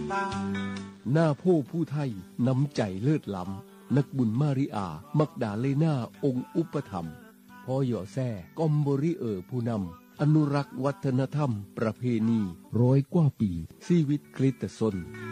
หน้าผู้ไทยน้ำใจเลิศล้ำนักบุญมาริอามักดาเลนาองค์อุปถัมภ์พ่อหย่อแซ่กอมบริผู้นำอนุรักษ์วัฒนธรรมประเพณี100 กว่าปีชีวิตคริสตชน